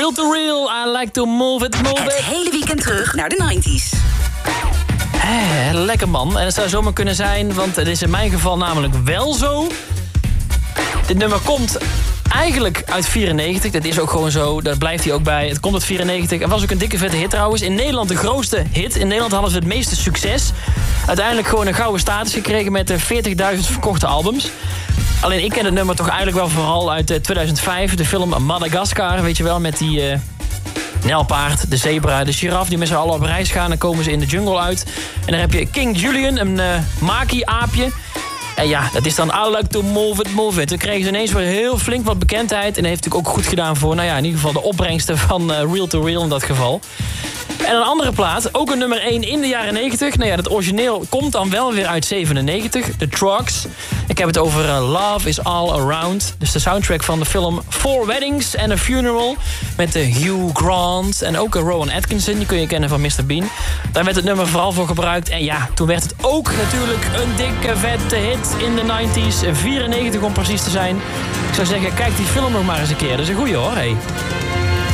Real to real, I like to move it. Het hele weekend terug naar de 90s. Lekker man. En het zou zomaar kunnen zijn, want het is in mijn geval namelijk wel zo. Dit nummer komt eigenlijk uit 94. Dat is ook gewoon zo, daar blijft hij ook bij. Het komt uit 94. Het was ook een dikke vette hit trouwens. In Nederland de grootste hit. In Nederland hadden ze het meeste succes. Uiteindelijk gewoon een gouden status gekregen met 40.000 verkochte albums. Alleen ik ken het nummer toch eigenlijk wel vooral uit 2005. De film Madagascar, weet je wel, met die nijlpaard, de zebra, de giraf die met z'n allen op reis gaan. Dan komen ze in de jungle uit. En dan heb je King Julian, een maki-aapje. En ja, dat is dan I like to move it. Toen kregen ze ineens weer heel flink wat bekendheid. En dat heeft natuurlijk ook goed gedaan voor, nou ja, in ieder geval de opbrengsten van Real to Real in dat geval. En een andere plaat, ook een nummer 1 in de jaren 90. Nou ja, het origineel komt dan wel weer uit 97. The Trucks. Ik heb het over Love is All Around. Dus de soundtrack van de film Four Weddings and a Funeral. Met Hugh Grant en ook Rowan Atkinson. Die kun je kennen van Mr. Bean. Daar werd het nummer vooral voor gebruikt. En ja, toen werd het ook natuurlijk een dikke vette hit in de 90s. 94 om precies te zijn. Ik zou zeggen, kijk die film nog maar eens een keer. Dat is een goeie hoor, hey.